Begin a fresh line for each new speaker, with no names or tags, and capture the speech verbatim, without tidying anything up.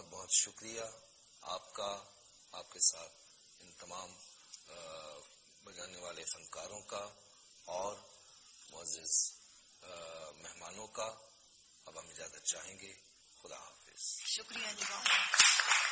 बहुत बहुत शुक्रिया आपका, आपके साथ इन तमाम बजाने वाले फनकारों का और मुअज़्ज़िज़ मेहमानों का। अब हम इजाजत चाहेंगे। खुदा हाफिज।
शुक्रिया।